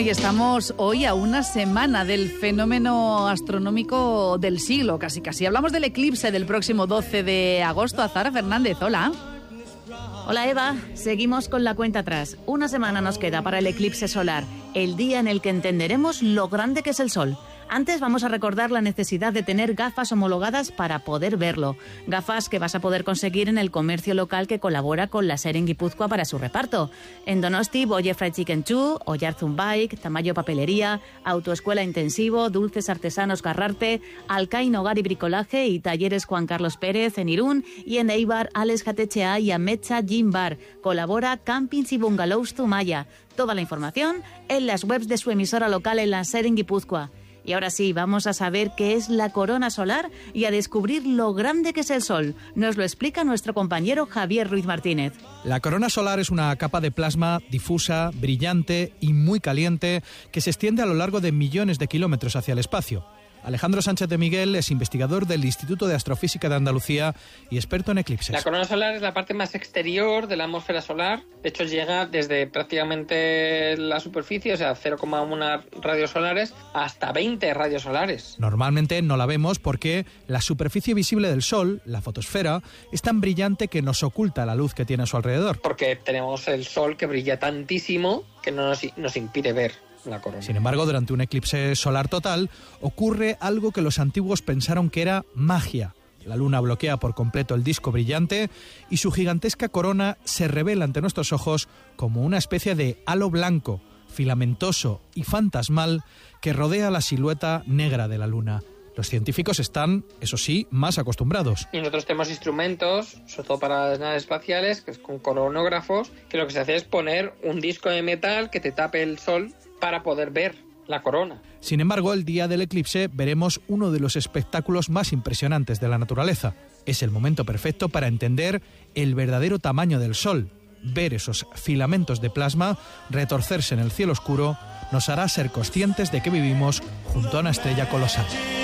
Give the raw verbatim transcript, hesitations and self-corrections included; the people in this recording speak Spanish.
y estamos hoy a una semana del fenómeno astronómico del siglo, casi casi. Hablamos del eclipse del próximo doce de agosto. Azahara Fernández, hola. Hola Eva, seguimos con la cuenta atrás. Una semana nos queda para el eclipse solar, el día en el que entenderemos lo grande que es el Sol. Antes vamos a recordar la necesidad de tener gafas homologadas para poder verlo. Gafas que vas a poder conseguir en el comercio local que colabora con la SER en Guipúzcoa para su reparto. En Donosti, Boye Fried Chicken Chu, Oyarzun Bike, Tamayo Papelería, Autoescuela Intensivo, Dulces Artesanos Garrarte, Alcaín Hogar y Bricolaje y Talleres Juan Carlos Pérez en Irún, y en Eibar, Alex Gatechea y Amecha Gym Bar. Colabora Campings y Bungalows Zumaya. Toda la información en las webs de su emisora local en la SER en Guipúzcoa. Y ahora sí, vamos a saber qué es la corona solar y a descubrir lo grande que es el Sol. Nos lo explica nuestro compañero Javier Ruiz Martínez. La corona solar es una capa de plasma difusa, brillante y muy caliente que se extiende a lo largo de millones de kilómetros hacia el espacio. Alejandro Sánchez de Miguel es investigador del Instituto de Astrofísica de Andalucía y experto en eclipses. La corona solar es la parte más exterior de la atmósfera solar. De hecho, llega desde prácticamente la superficie, o sea, cero coma uno radios solares, hasta veinte radios solares. Normalmente no la vemos porque la superficie visible del Sol, la fotosfera, es tan brillante que nos oculta la luz que tiene a su alrededor. Porque tenemos el Sol que brilla tantísimo que no nos, nos impide ver la corona. Sin embargo, durante un eclipse solar total ocurre algo que los antiguos pensaron que era magia. La luna bloquea por completo el disco brillante y su gigantesca corona se revela ante nuestros ojos como una especie de halo blanco, filamentoso y fantasmal que rodea la silueta negra de la luna. Los científicos están, eso sí, más acostumbrados. Y nosotros tenemos instrumentos, sobre todo para las naves espaciales, que es con coronógrafos, que lo que se hace es poner un disco de metal que te tape el Sol para poder ver la corona. Sin embargo, el día del eclipse veremos uno de los espectáculos más impresionantes de la naturaleza. Es el momento perfecto para entender el verdadero tamaño del Sol. Ver esos filamentos de plasma retorcerse en el cielo oscuro nos hará ser conscientes de que vivimos junto a una estrella colosal.